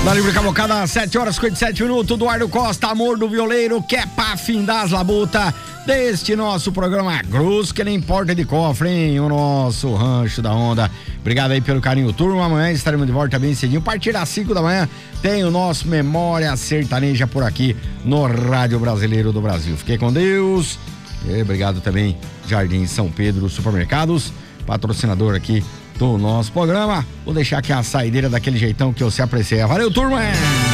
Na Livre Cabocada, 7h57, Eduardo Costa, amor do violeiro, que é pra findar as labuta deste nosso programa Cruz, que nem porta de cofre, hein? O nosso rancho da onda. Obrigado aí pelo carinho, turma. Amanhã estaremos de volta bem cedinho. A partir das 5 da manhã tem o nosso Memória Sertaneja por aqui no Rádio Brasileiro do Brasil. Fiquei com Deus. E obrigado também, Jardim São Pedro Supermercados, patrocinador aqui do nosso programa. Vou deixar aqui a saideira daquele jeitão que eu se apreciei. Valeu, turma!